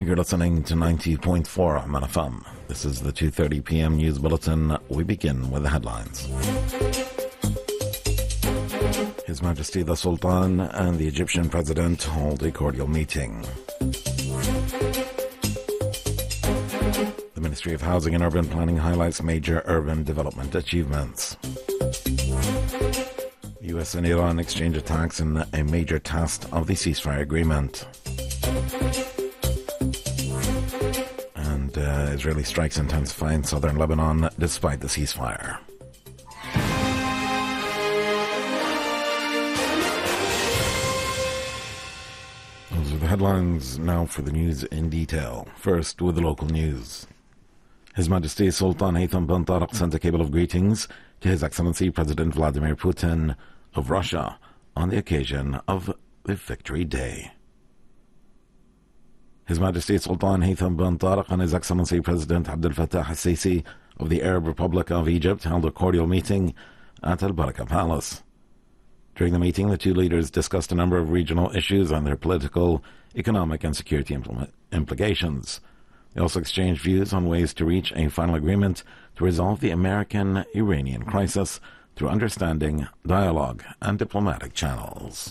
You're listening to 90.4 Oman FM. This is the 2:30 p.m. news bulletin. We begin with the headlines. His Majesty the Sultan and the Egyptian President hold a cordial meeting. The Ministry of Housing and Urban Planning highlights major urban development achievements. The US and Iran exchange attacks in a major test of the ceasefire agreement. And Israeli strikes intensify in southern Lebanon despite the ceasefire. Those are the headlines. Now for the news in detail. First with the local news. His Majesty Sultan Haytham bin Tariq sent a cable of greetings to His Excellency President Vladimir Putin of Russia on the occasion of the Victory Day. His Majesty Sultan Haytham bin Tariq and His Excellency President Abdel Fattah al-Sisi of the Arab Republic of Egypt held a cordial meeting at Al Baraka Palace. During the meeting, the two leaders discussed a number of regional issues and their political, economic and security implications. They also exchanged views on ways to reach a final agreement to resolve the American-Iranian crisis through understanding, dialogue and diplomatic channels.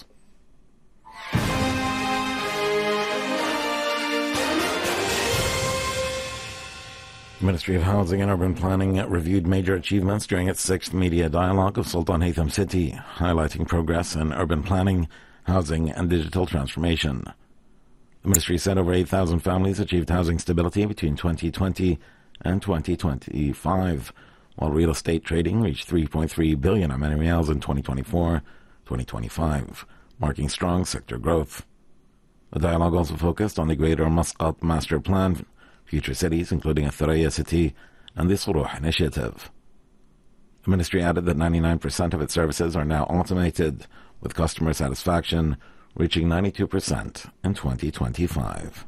The Ministry of Housing and Urban Planning reviewed major achievements during its 6th Media Dialogue of Sultan Haytham City, highlighting progress in urban planning, housing and digital transformation. The Ministry said over 8,000 families achieved housing stability between 2020 and 2025, while real estate trading reached 3.3 billion Omani Riyals in 2024-2025, marking strong sector growth. The dialogue also focused on the Greater Muscat Master Plan, future cities including a Thuraya city and the Suruh initiative. The Ministry added that 99% of its services are now automated, with customer satisfaction reaching 92% in 2025.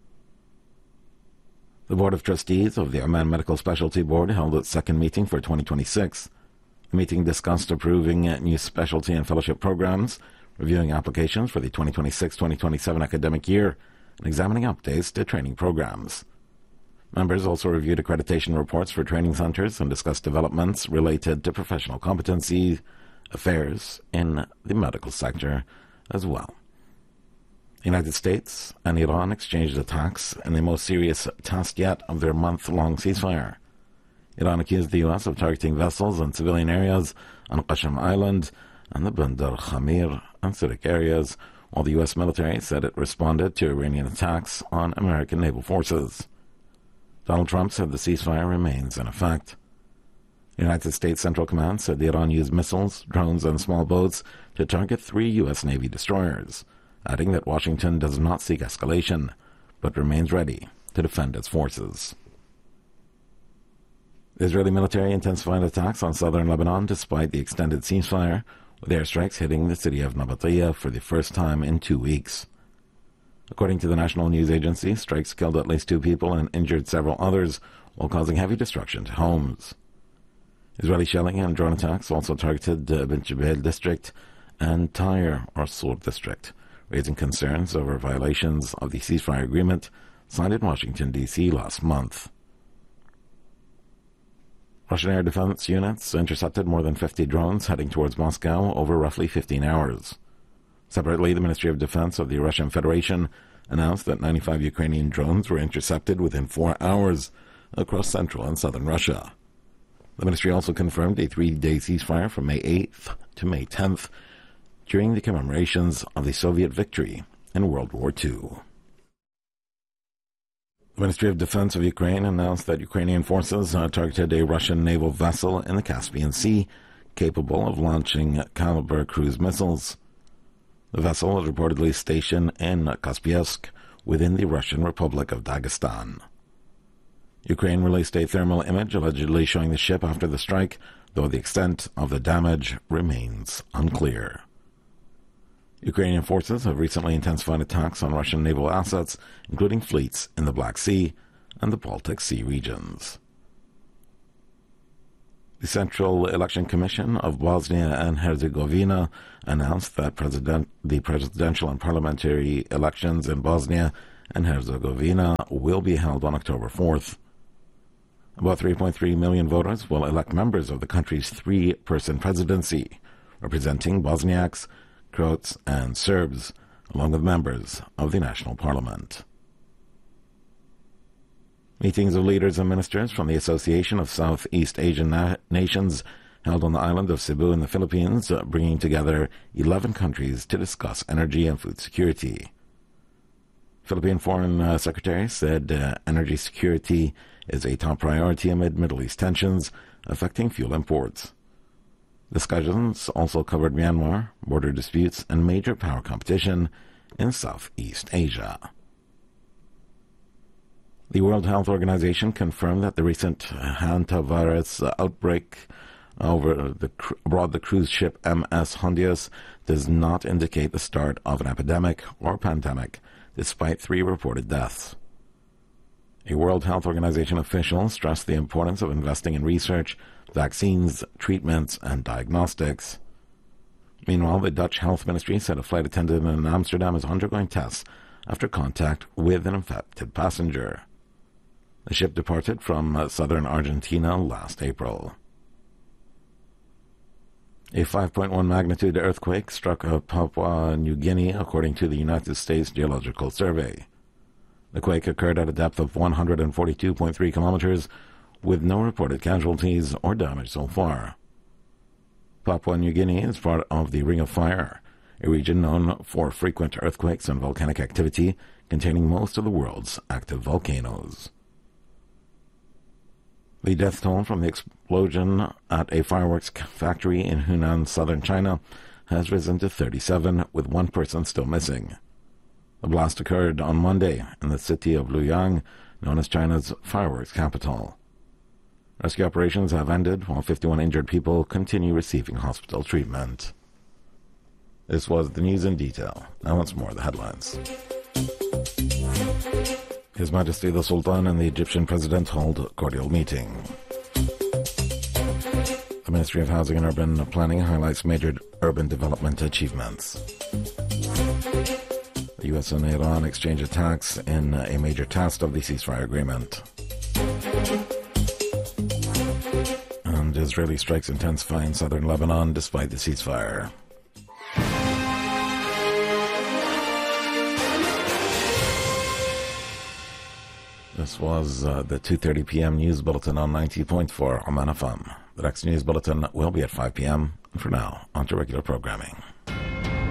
The Board of Trustees of the Oman Medical Specialty Board held its second meeting for 2026. The meeting discussed approving new specialty and fellowship programs, reviewing applications for the 2026-2027 academic year, and examining updates to training programs. Members also reviewed accreditation reports for training centers and discussed developments related to professional competency, affairs in the medical sector as well. The United States and Iran exchanged attacks in the most serious test yet of their month-long ceasefire. Iran accused the U.S. of targeting vessels in civilian areas on Qashm Island and the Bandar Khamir and Sirik areas, while the U.S. military said it responded to Iranian attacks on American naval forces. Donald Trump said the ceasefire remains in effect. The United States Central Command said Iran used missiles, drones, and small boats to target 3 U.S. Navy destroyers, adding that Washington does not seek escalation, but remains ready to defend its forces. The Israeli military intensified attacks on southern Lebanon despite the extended ceasefire, with airstrikes hitting the city of Nabatiyah for the first time in 2 weeks. According to the National News Agency, strikes killed at least 2 people and injured several others, while causing heavy destruction to homes. Israeli shelling and drone attacks also targeted the Bint Jbeil district and Tyre or Sur district, raising concerns over violations of the ceasefire agreement signed in Washington, D.C. last month. Russian air defense units intercepted more than 50 drones heading towards Moscow over roughly 15 hours. Separately, the Ministry of Defense of the Russian Federation announced that 95 Ukrainian drones were intercepted within 4 hours across central and southern Russia. The ministry also confirmed a 3-day ceasefire from May 8th to May 10th during the commemorations of the Soviet victory in World War II. The Ministry of Defense of Ukraine announced that Ukrainian forces targeted a Russian naval vessel in the Caspian Sea capable of launching Kalibr cruise missiles. The vessel was reportedly stationed in Kaspiask within the Russian Republic of Dagestan. Ukraine released a thermal image allegedly showing the ship after the strike, though the extent of the damage remains unclear. Ukrainian forces have recently intensified attacks on Russian naval assets, including fleets in the Black Sea and the Baltic Sea regions. The Central Election Commission of Bosnia and Herzegovina announced that the presidential and parliamentary elections in Bosnia and Herzegovina will be held on October 4th. About 3.3 million voters will elect members of the country's three-person presidency, representing Bosniaks, Croats, and Serbs, along with members of the national parliament. Meetings of leaders and ministers from the Association of Southeast Asian Nations held on the island of Cebu in the Philippines, bringing together 11 countries to discuss energy and food security. Philippine Foreign Secretary said energy security is a top priority amid Middle East tensions affecting fuel imports. Discussions also covered Myanmar, border disputes, and major power competition in Southeast Asia. The World Health Organization confirmed that the recent hantavirus outbreak aboard the cruise ship MS Hondias does not indicate the start of an epidemic or pandemic, despite 3 reported deaths. A World Health Organization official stressed the importance of investing in research, vaccines, treatments, and diagnostics. Meanwhile, the Dutch Health Ministry said a flight attendant in Amsterdam is undergoing tests after contact with an infected passenger. The ship departed from southern Argentina last April. A 5.1 magnitude earthquake struck Papua New Guinea, according to the United States Geological Survey. The quake occurred at a depth of 142.3 kilometers, with no reported casualties or damage so far. Papua New Guinea is part of the Ring of Fire, a region known for frequent earthquakes and volcanic activity, containing most of the world's active volcanoes. The death toll from the explosion at a fireworks factory in Hunan, southern China, has risen to 37, with 1 person still missing. The blast occurred on Monday in the city of Luoyang, known as China's fireworks capital. Rescue operations have ended, while 51 injured people continue receiving hospital treatment. This was the news in detail. Now once more, the headlines. His Majesty the Sultan and the Egyptian President hold a cordial meeting. The Ministry of Housing and Urban Planning highlights major urban development achievements. The U.S. and Iran exchange attacks in a major test of the ceasefire agreement. And Israeli strikes intensify in southern Lebanon despite the ceasefire. This was the 2:30 p.m. news bulletin on 90.4 Oman FM. The next news bulletin will be at 5 p.m. And for now, on to regular programming.